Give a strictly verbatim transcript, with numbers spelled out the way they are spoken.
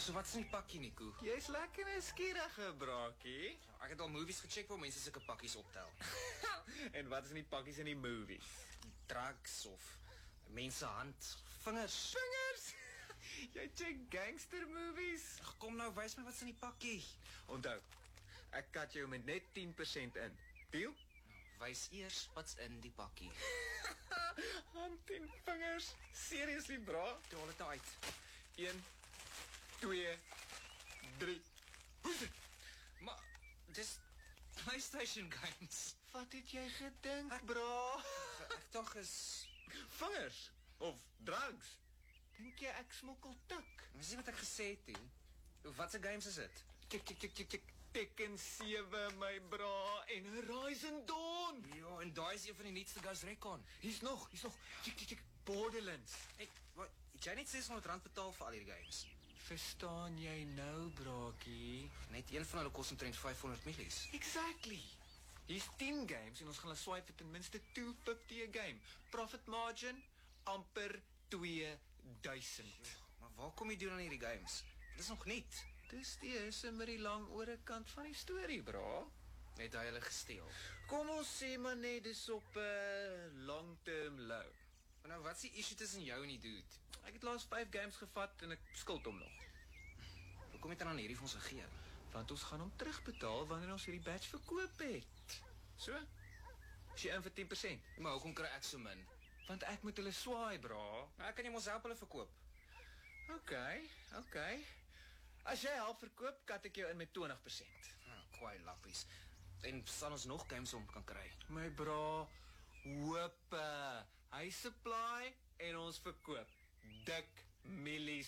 So wat is in die pakkie, Nico? Jy's lekker nuuskierige, braakie. Ek het al movies gecheck waar mense sulke pakkies optel. En wat is in die pakkies in die movies? Drugs of mense hand, vingers. Vingers? Jy check gangster movies? Ag, kom nou, wys my wat's in die pakkie. Onthou, ek kat jou met net tien persent in. Deal? Wys eers wat's in die pakkie. Hand en vingers. Seriously, bra? Toe haal dit nou uit. een, twee, drie. Hoe is dit? Maar, dis PlayStation games. Wat het jy gedink, bra? Ek dink is... Vingers? Of drugs? Dink jy ek smokkel tik? Dis nie wat ek gesê het, he. Wat se games is dit? Tik, tik, tik, tik, tik. Tekken sewe, my bra. En Horizon Dawn. Ja, en daai is een van die nuutste Ghost Recon. Hier's nog, hier's nog. Tik, tik, tik. Borderlands. Hey, wat, het jy net ses honderd rand betaal vir al hierdie games? Verstaan jy nou, braakie? Net een van hulle kos omtrent vyfhonderd millies. Exactly. Hier's tien games en ons gaan hulle swipe vir ten minste two fifty 'n game. Profit margin amper twee duisend. Maar waar kom jy doen aan hierdie games? Dit is nog niet. Dis die is met die lang ore kant van die storie, bra. Net hy hulle gesteel. Kom ons sê maar net dis op 'n uh, long term low. Maar nou, wat is die issue tussen jou en die dude? Ek het laas vyf games gevat en ek skuld hom nog. Hoe kom jy dan aan hierdie vir ons gegee? Want ons gaan hom terugbetaal wanneer ons hierdie batch verkoop het. So? Is jy in vir tien persent? Maar hoekom kry ek so min? Want ek moet hulle swaai, bra. Nou, ek kan jy mos help hulle verkoop. Ok, ok. As jy help verkoop, kat ek jou in met twintig persent. Nou, kwaai lappies. En sal ons nog games om kan kry? My bra, hoope. Hy supply en ons verkoop. Dik millies